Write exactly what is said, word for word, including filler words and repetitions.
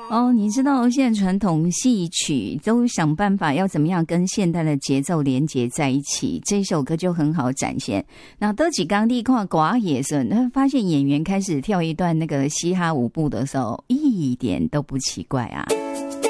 哦，你知道现在传统戏曲都想办法要怎么样跟现代的节奏连接在一起，这首歌就很好展现。那多几刚地看寡野孙，他发现演员开始跳一段那个嘻哈舞步的时候，一点都不奇怪啊。